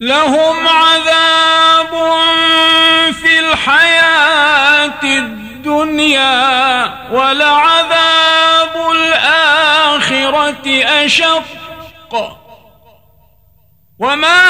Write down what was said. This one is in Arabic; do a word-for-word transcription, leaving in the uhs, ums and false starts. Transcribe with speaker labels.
Speaker 1: لهم عذاب في الحياة الدنيا ولعذاب الآخرة أشق وما